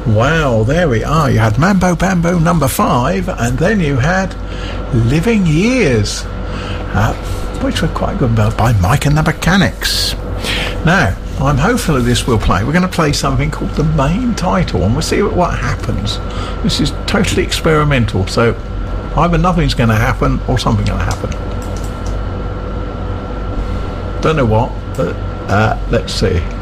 Well, there we are. You had Mambo Bambo number 5, and then you had Living Years, which were quite good, by Mike and the Mechanics. Now, I'm hopeful this will play. We're going to play something called the main title, and we'll see what happens. This is totally experimental, so either nothing's going to happen or something's going to happen. Don't know what, but let's see.